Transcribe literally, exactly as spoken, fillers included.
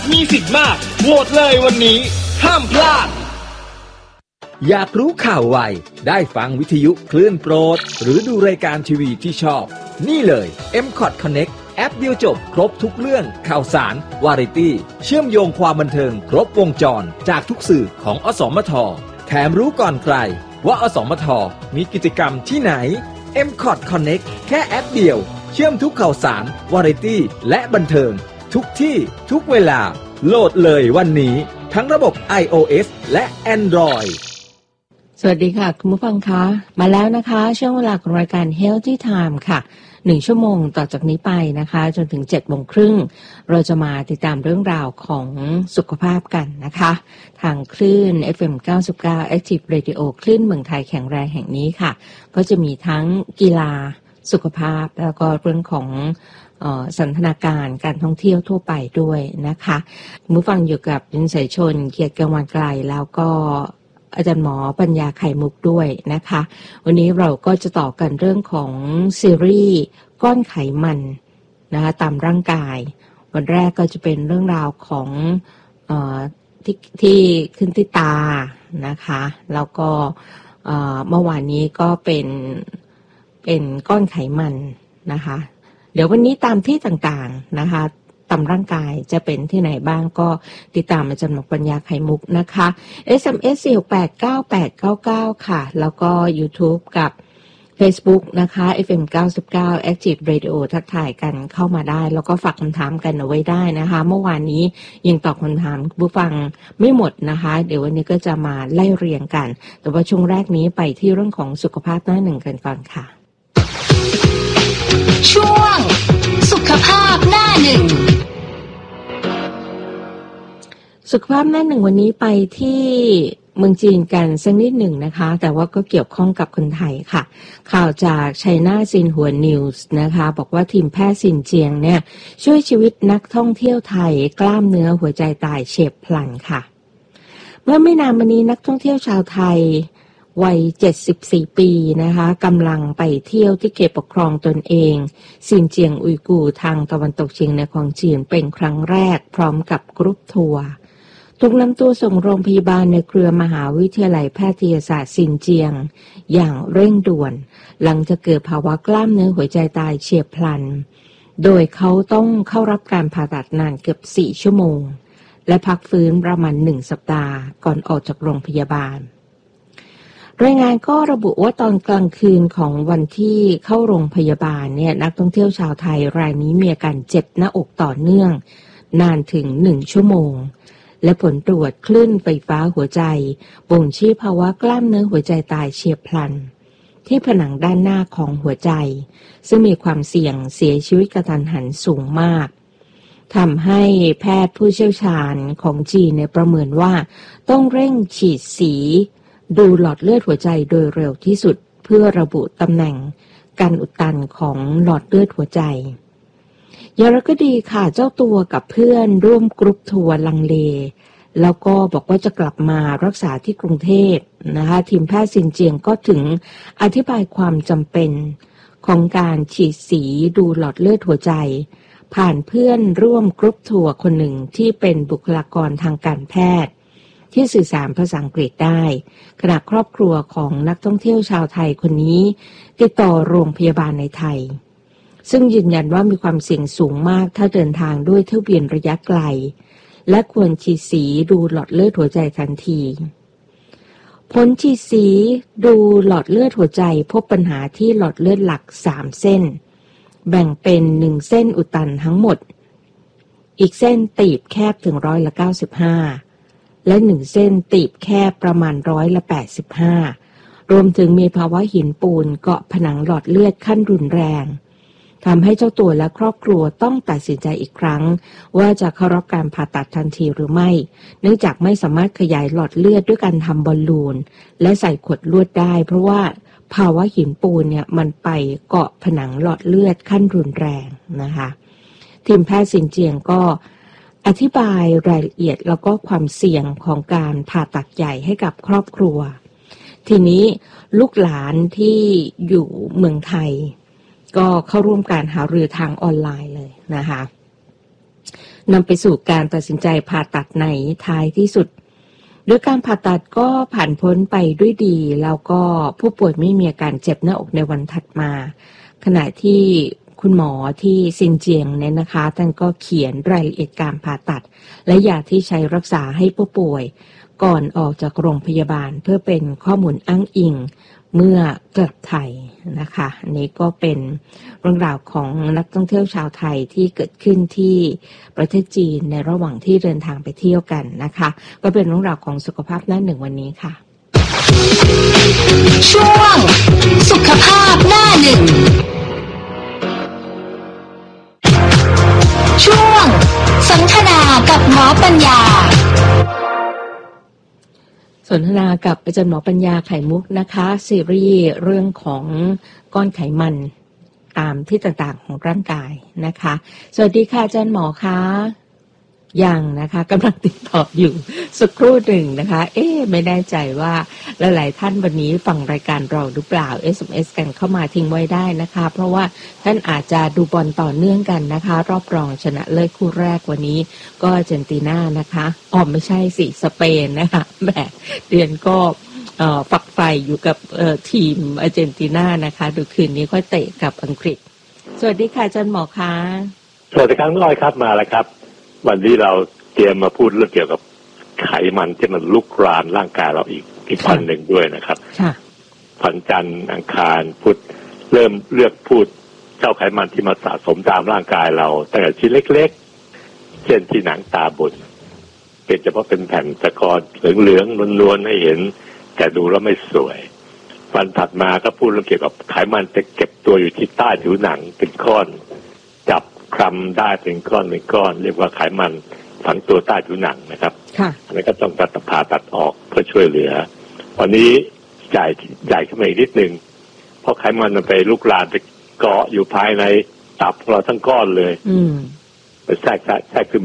มีสิทธิ์มากโหวตเลยวันนี้ห้ามพลาดอยากรู้ข่าวไวได้ฟังวิทยุคลื่นโปรดหรือดูรายการทีวีที่ชอบนี่เลย เอ็ม คอท Connect แอปเดียวจบครบทุกเรื่องข่าวสารวาไรตี้เชื่อมโยงความบันเทิงครบวงจรจากทุกสื่อของอสมทแถมรู้ก่อนใครว่าอสมทมีกิจกรรมที่ไหน เอ็ม คอท Connect แค่แอปเดียวเชื่อมทุกข่าวสารวาไรตี้และบันเทิงทุกที่ทุกเวลาโหลดเลยวันนี้ทั้งระบบ iOS และ Android สวัสดีค่ะคุณผู้ฟังคะมาแล้วนะคะช่วงเวลาของรายการ Healthy Time ค่ะหนึ่งชั่วโมงต่อจากนี้ไปนะคะจนถึง เจ็ดโมงครึ่งเราจะมาติดตามเรื่องราวของสุขภาพกันนะคะทางคลื่น เอฟ เอ็ม เก้าสิบเก้า Active Radio คลื่นเมืองไทยแข็งแรงแห่งนี้ค่ะก็จะมีทั้งกีฬาสุขภาพแล้วก็เรื่องของเอ่อสันทนาการการท่องเที่ยวทั่วไปด้วยนะคะคุณผู้ฟังอยู่กับดินสายชนเกียรติกังวานไกลแล้วก็อาจารย์หมอปัญญาไข่มุกด้วยนะคะวันนี้เราก็จะต่อกันเรื่องของซีรีส์ก้อนไขมันนะคะตามร่างกายวันแรกก็จะเป็นเรื่องราวของเอ่อที่ที่ขึ้นที่ตานะคะแล้วก็เอ่อเมื่อวานนี้ก็เป็นเป็นก้อนไขมันนะคะเดี๋ยววันนี้ตามที่ต่างๆนะคะตามร่างกายจะเป็นที่ไหนบ้างก็ติดตามอาจารย์หมอปัญญาไข่มุกนะคะ เอส เอ็ม เอส สี่ หก แปด เก้า แปด เก้า เก้า ค่ะแล้วก็ YouTube กับ Facebook นะคะ เอฟ เอ็ม เก้าสิบเก้า Active Radio ทักทายกันเข้ามาได้แล้วก็ฝากคำถามกันเอาไว้ได้นะคะเมื่อวานนี้ยังตอบคำถามผู้ฟังไม่หมดนะคะเดี๋ยววันนี้ก็จะมาไล่เรียงกันแต่ว่าช่วงแรกนี้ไปที่เรื่องของสุขภาพหน้าหนึ่งกันก่อนค่ะช่วงสุขภาพหน้าหนึ่งสุขภาพหน้าหนึ่งวันนี้ไปที่เมืองจีนกันสักนิดหนึ่งนะคะแต่ว่าก็เกี่ยวข้องกับคนไทยค่ะข่าวจาก China Xinhua News นะคะบอกว่าทีมแพทย์ซินเจียงเนี่ยช่วยชีวิตนักท่องเที่ยวไทยกล้ามเนื้อหัวใจตายเฉียบพลันค่ะเมื่อไม่นานมานี้นักท่องเที่ยวชาวไทยวัยเจ็ดสิบสี่ปีนะคะกำลังไปเที่ยวที่เขตปกครองตนเองซินเจียงอุยกูร์ทางตะวันตกเฉียงเหนือของจีนเป็นครั้งแรกพร้อมกับกรุ๊ปทัวร์ถูกนำตัวส่งโรงพยาบาลในเครือมหาวิทยาลัยแพทยศาสตร์ซินเจียงอย่างเร่งด่วนหลังจากเกิดภาวะกล้ามเนื้อหัวใจตายเฉียบพลันโดยเขาต้องเข้ารับการผ่าตัดนานเกือบสี่ชั่วโมงและพักฟื้นประมาณหนึ่งสัปดาห์ก่อนออกจากโรงพยาบาลรายงานก็ระบุว่าตอนกลางคืนของวันที่เข้าโรงพยาบาลเนี่ยนักท่องเที่ยวชาวไทยรายนี้มีอาการเจ็บหน้าอกต่อเนื่องนานถึงหนึ่งชั่วโมงและผลตรวจคลื่นไฟฟ้าหัวใจบ่งชี้ภาวะกล้ามเนื้อหัวใจตายเฉียบพลันที่ผนังด้านหน้าของหัวใจซึ่งมีความเสี่ยงเสียชีวิตกระทันหันสูงมากทำให้แพทย์ผู้เชี่ยวชาญของจีนเนี่ยประเมินว่าต้องเร่งฉีดสีดูหลอดเลือดหัวใจโดยเร็วที่สุดเพื่อระบุตำแหน่งการอุดตันของหลอดเลือดหัวใจอย่างไรก็ดีค่ะเจ้าตัวกับเพื่อนร่วมกรุ๊ปทัวร์ลังเลแล้วก็บอกว่าจะกลับมารักษาที่กรุงเทพนะคะทีมแพทย์ซินเจียงก็ถึงอธิบายความจำเป็นของการฉีดสีดูหลอดเลือดหัวใจผ่านเพื่อนร่วมกรุ๊ปทัวร์คนหนึ่งที่เป็นบุคลากรทางการแพทย์ที่สื่อสารภาษาอังกฤษได้ขณะครอบครัวของนักท่องเที่ยวชาวไทยคนนี้ติดต่อโรงพยาบาลในไทยซึ่งยืนยันว่ามีความเสี่ยงสูงมากถ้าเดินทางด้วยเที่ยวบินระยะไกลและควรฉีดสีดูหลอดเลือดหัวใจทันทีผลฉีดสีดูหลอดเลือดหัวใจพบปัญหาที่หลอดเลือดหลักสามเส้นแบ่งเป็นหนึ่งเส้นอุดตันทั้งหมดอีกเส้นตีบแคบถึงร้อยละเก้าสิบห้าและหนึ่งเส้นตีบแคบประมาณร้อยละแปดสิบห้ารวมถึงมีภาวะหินปูนเกาะผนังหลอดเลือดขั้นรุนแรงทำให้เจ้าตัวและครอบครัวต้องตัดสินใจอีกครั้งว่าจะเข้ารับการผ่าตัดทันทีหรือไม่เนื่องจากไม่สามารถขยายหลอดเลือดด้วยการทำบอลลูนและใส่ขวดลวดได้เพราะว่าภาวะหินปูนเนี่ยมันไปเกาะผนังหลอดเลือดขั้นรุนแรงนะคะทีมแพทย์ซินเจียงก็อธิบายรายละเอียดแล้วก็ความเสี่ยงของการผ่าตัดใหญ่ให้กับครอบครัวทีนี้ลูกหลานที่อยู่เมืองไทยก็เข้าร่วมการหารือทางออนไลน์เลยนะคะนำไปสู่การตัดสินใจผ่าตัดในท้ายที่สุดโดยการผ่าตัดก็ผ่านพ้นไปด้วยดีแล้วก็ผู้ป่วยไม่มีอาการเจ็บหน้าอกในวันถัดมาขณะที่คุณหมอที่ซินเจียงเนี่ยนะคะท่านก็เขียนรายละเอียดการผ่าตัดและยาที่ใช้รักษาให้ผู้ป่วยก่อนออกจากโรงพยาบาลเพื่อเป็นข้อมูลอ้างอิงเมื่อกลับไทยนะคะอันนี้ก็เป็นเรื่องราวของนักท่องเที่ยวชาวไทยที่เกิดขึ้นที่ประเทศจีนในระหว่างที่เดินทางไปเที่ยวกันนะคะก็เป็นเรื่องราวของสุขภาพหน้าหนึ่งวันนี้ค่ะช่วงสุขภาพหน้าหนึ่งช่วงสนทนากับหมอปัญญาสนทนากับอาจารย์หมอปัญญาไข่มุกนะคะซีรีส์เรื่องของก้อนไขมันตามที่ต่างๆของร่างกายนะคะสวัสดีค่ะอาจารย์หมอคะยังนะคะกำลังติดต่ออยู่สักครู่หนึ่งนะคะเอ๊ะไม่แน่ใจว่าหลายๆท่านวันนี้ฟังรายการเราหรือเปล่า เอส เอ็ม เอส กันเข้ามาทิ้งไว้ได้นะคะเพราะว่าท่านอาจจะดูบอลต่อเนื่องกันนะคะรอบรองชนะเลิศคู่แรกวันนี้ก็อาร์เจนตินานะคะอ๋อไม่ใช่สิสเปนนะคะแหมเดือนก็ฝักใฝ่อยู่กับทีมอาร์เจนตินานะคะดูคืนนี้ค่อยเตะกับอังกฤษสวัสดีค่ะอาจารย์หมอคะสวัสดีครับน้อยครับมาแล้วครับวันนี้เราเตรียมมาพูดเรื่องเกี่ยวกับไขมันที่มันลุกรานร่างกายเราอีกอีกวันหนึ่งด้วยนะครับวันจันทร์อังคารพุธเริ่มเลือกพูดเจ้าไขมันที่มาสะสมตามร่างกายเราตั้งแต่ชิ้นเล็กๆเช่นที่หนังตาบนเป็นเฉพาะเป็นแผ่นตะกอนเหลืองๆนวลๆให้เห็นแต่ดูแล้วไม่สวยวันถัดมาก็พูดเรื่องเกี่ยวกับไขมันจะเก็บตัวอยู่ที่ใต้ผิวหนังเป็นก้อนจับคลำได้เป็นก้อนเป็นก้อนเรียกว่าไขมันฝังตัวใต้ผิวหนังนะครับอันนี้ก็ต้องตัดผ่าตัดออกเพื่อช่วยเหลือวันนี้ใหญ่ใหญ่ขึ้นมาอีกนิดนึงเพราะไขมันมันไปลุกลามไปเกาะอยู่ภายในตับของเราทั้งก้อนเลยไปแทรกแทรกขึ้น